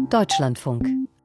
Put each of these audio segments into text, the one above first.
Deutschlandfunk.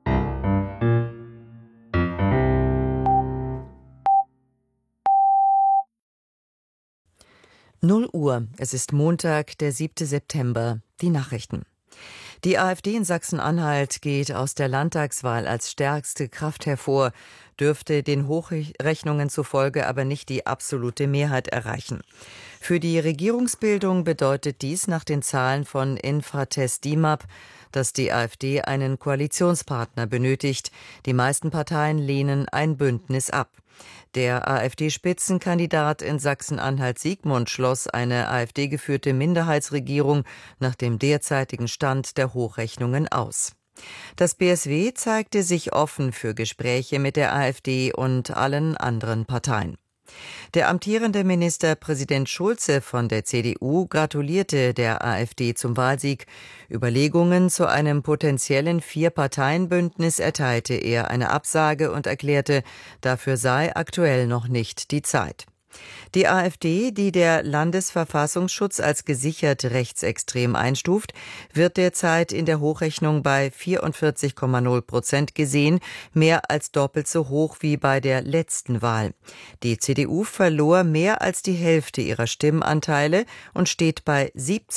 Null Uhr. Es ist Montag, der 7. September. Die Nachrichten. Die AfD in Sachsen-Anhalt geht aus der Landtagswahl als stärkste Kraft hervor, dürfte den Hochrechnungen zufolge aber nicht die absolute Mehrheit erreichen. Für die Regierungsbildung bedeutet dies nach den Zahlen von Infratest DIMAP, dass die AfD einen Koalitionspartner benötigt. Die meisten Parteien lehnen ein Bündnis ab. Der AfD-Spitzenkandidat in Sachsen-Anhalt Sigmund schloss eine AfD-geführte Minderheitsregierung nach dem derzeitigen Stand der Hochrechnungen aus. Das BSW zeigte sich offen für Gespräche mit der AfD und allen anderen Parteien. Der amtierende Ministerpräsident Schulze von der CDU gratulierte der AfD zum Wahlsieg. Überlegungen zu einem potenziellen Vier-Parteien-Bündnis erteilte er eine Absage und erklärte, dafür sei aktuell noch nicht die Zeit. Die AfD, die der Landesverfassungsschutz als gesichert rechtsextrem einstuft, wird derzeit in der Hochrechnung bei 44,0% gesehen, mehr als doppelt so hoch wie bei der letzten Wahl. Die CDU verlor mehr als die Hälfte ihrer Stimmanteile und steht bei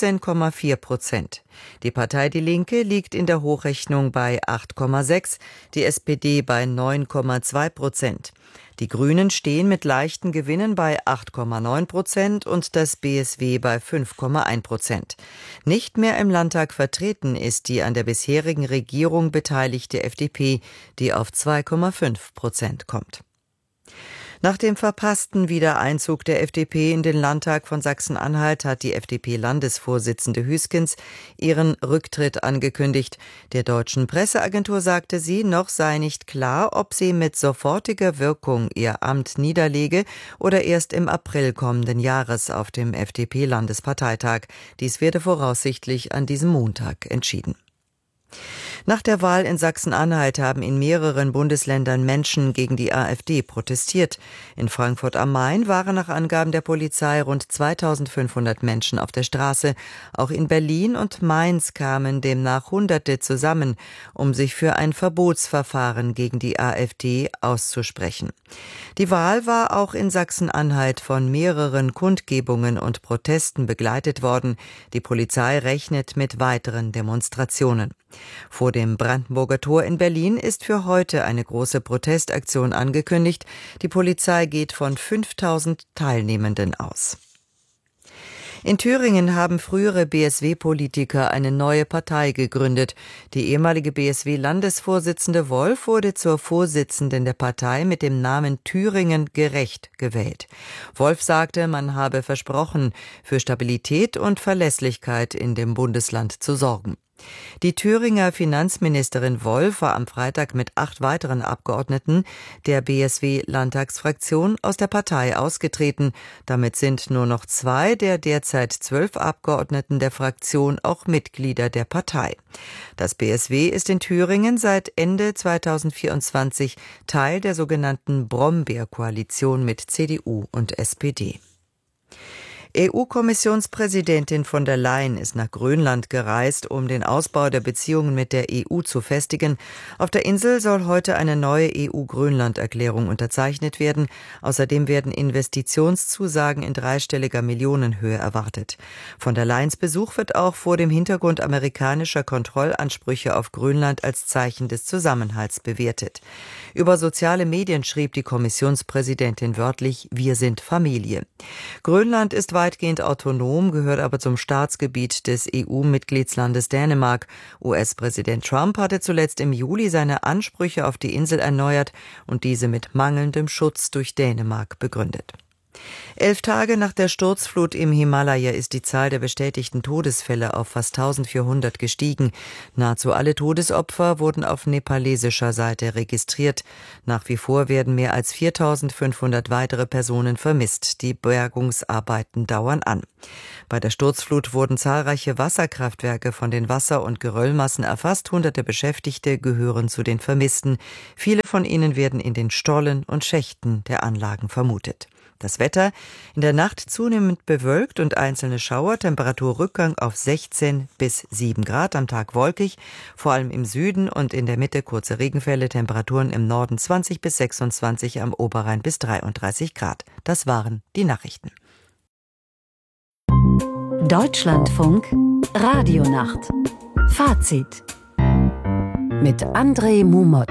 17,4%. Die Partei Die Linke liegt in der Hochrechnung bei 8,6%, die SPD bei 9,2%. Die Grünen stehen mit leichten Gewinnen bei 8,9% und das BSW bei 5,1%. Nicht mehr im Landtag vertreten ist die an der bisherigen Regierung beteiligte FDP, die auf 2,5% kommt. Nach dem verpassten Wiedereinzug der FDP in den Landtag von Sachsen-Anhalt hat die FDP-Landesvorsitzende Hüskens ihren Rücktritt angekündigt. Der deutschen Presseagentur sagte sie, noch sei nicht klar, ob sie mit sofortiger Wirkung ihr Amt niederlege oder erst im April kommenden Jahres auf dem FDP-Landesparteitag. Dies werde voraussichtlich an diesem Montag entschieden. Nach der Wahl in Sachsen-Anhalt haben in mehreren Bundesländern Menschen gegen die AfD protestiert. In Frankfurt am Main waren nach Angaben der Polizei rund 2500 Menschen auf der Straße. Auch in Berlin und Mainz kamen demnach Hunderte zusammen, um sich für ein Verbotsverfahren gegen die AfD auszusprechen. Die Wahl war auch in Sachsen-Anhalt von mehreren Kundgebungen und Protesten begleitet worden. Die Polizei rechnet mit weiteren Demonstrationen. Vor dem Brandenburger Tor in Berlin ist für heute eine große Protestaktion angekündigt. Die Polizei geht von 5000 Teilnehmenden aus. In Thüringen haben frühere BSW-Politiker eine neue Partei gegründet. Die ehemalige BSW-Landesvorsitzende Wolf wurde zur Vorsitzenden der Partei mit dem Namen Thüringen gerecht gewählt. Wolf sagte, man habe versprochen, für Stabilität und Verlässlichkeit in dem Bundesland zu sorgen. Die Thüringer Finanzministerin Wolf war am Freitag mit 8 weiteren Abgeordneten der BSW-Landtagsfraktion aus der Partei ausgetreten. Damit sind nur noch 2 der derzeit 12 Abgeordneten der Fraktion auch Mitglieder der Partei. Das BSW ist in Thüringen seit Ende 2024 Teil der sogenannten Brombeer-Koalition mit CDU und SPD. EU-Kommissionspräsidentin von der Leyen ist nach Grönland gereist, um den Ausbau der Beziehungen mit der EU zu festigen. Auf der Insel soll heute eine neue EU-Grönland-Erklärung unterzeichnet werden. Außerdem werden Investitionszusagen in dreistelliger Millionenhöhe erwartet. Von der Leyens Besuch wird auch vor dem Hintergrund amerikanischer Kontrollansprüche auf Grönland als Zeichen des Zusammenhalts bewertet. Über soziale Medien schrieb die Kommissionspräsidentin wörtlich: Wir sind Familie. Grönland ist weitgehend autonom, gehört aber zum Staatsgebiet des EU-Mitgliedslandes Dänemark. US-Präsident Trump hatte zuletzt im Juli seine Ansprüche auf die Insel erneuert und diese mit mangelndem Schutz durch Dänemark begründet. 11 Tage nach der Sturzflut im Himalaya ist die Zahl der bestätigten Todesfälle auf fast 1400 gestiegen. Nahezu alle Todesopfer wurden auf nepalesischer Seite registriert. Nach wie vor werden mehr als 4500 weitere Personen vermisst. Die Bergungsarbeiten dauern an. Bei der Sturzflut wurden zahlreiche Wasserkraftwerke von den Wasser- und Geröllmassen erfasst. Hunderte Beschäftigte gehören zu den Vermissten. Viele von ihnen werden in den Stollen und Schächten der Anlagen vermutet. Das Wetter: in der Nacht zunehmend bewölkt und einzelne Schauer, Temperaturrückgang auf 16 bis 7 Grad, am Tag wolkig, vor allem im Süden und in der Mitte kurze Regenfälle, Temperaturen im Norden 20 bis 26, am Oberrhein bis 33 Grad. Das waren die Nachrichten. Deutschlandfunk Radionacht. Fazit mit André Mumot.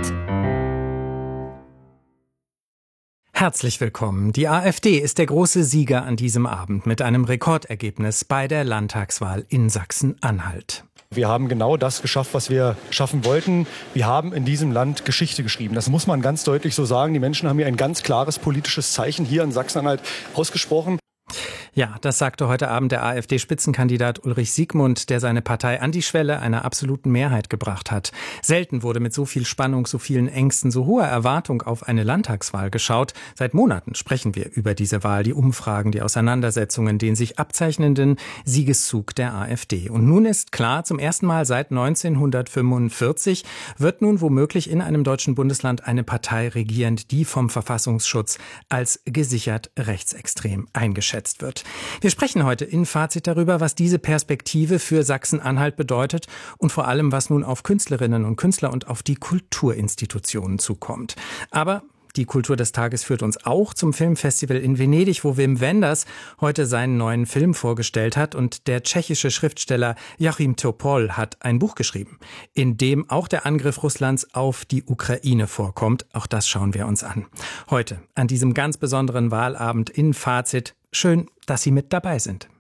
Herzlich willkommen. Die AfD ist der große Sieger an diesem Abend mit einem Rekordergebnis bei der Landtagswahl in Sachsen-Anhalt. Wir haben genau das geschafft, was wir schaffen wollten. Wir haben in diesem Land Geschichte geschrieben. Das muss man ganz deutlich so sagen. Die Menschen haben hier ein ganz klares politisches Zeichen hier in Sachsen-Anhalt ausgesprochen. Ja, das sagte heute Abend der AfD-Spitzenkandidat Ulrich Siegmund, der seine Partei an die Schwelle einer absoluten Mehrheit gebracht hat. Selten wurde mit so viel Spannung, so vielen Ängsten, so hoher Erwartung auf eine Landtagswahl geschaut. Seit Monaten sprechen wir über diese Wahl, die Umfragen, die Auseinandersetzungen, den sich abzeichnenden Siegeszug der AfD. Und nun ist klar, zum ersten Mal seit 1945 wird nun womöglich in einem deutschen Bundesland eine Partei regieren, die vom Verfassungsschutz als gesichert rechtsextrem eingeschätzt wird. Wir sprechen heute in Fazit darüber, was diese Perspektive für Sachsen-Anhalt bedeutet und vor allem, was nun auf Künstlerinnen und Künstler und auf die Kulturinstitutionen zukommt. Aber die Kultur des Tages führt uns auch zum Filmfestival in Venedig, wo Wim Wenders heute seinen neuen Film vorgestellt hat. Und der tschechische Schriftsteller Joachim Topol hat ein Buch geschrieben, in dem auch der Angriff Russlands auf die Ukraine vorkommt. Auch das schauen wir uns an. Heute, an diesem ganz besonderen Wahlabend in Fazit. Schön, dass Sie mit dabei sind.